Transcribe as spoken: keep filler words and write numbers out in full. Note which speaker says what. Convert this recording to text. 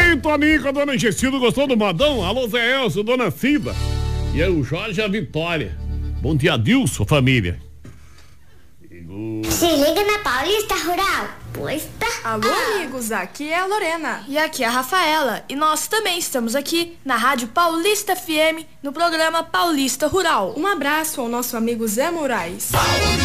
Speaker 1: aí, Toninho com a dona Gessida, gostou do modão? Alô, Zé Elcio, dona Cida. E aí, o Jorge e a Vitória. Bom dia, Adilson, família.
Speaker 2: Se liga na Paulista Rural. Pois tá.
Speaker 3: Alô, amigos, aqui é a Lorena. E aqui é a Rafaela. E nós também estamos aqui na Rádio Paulista F M, no programa Paulista Rural. Um abraço ao nosso amigo Zé Moraes.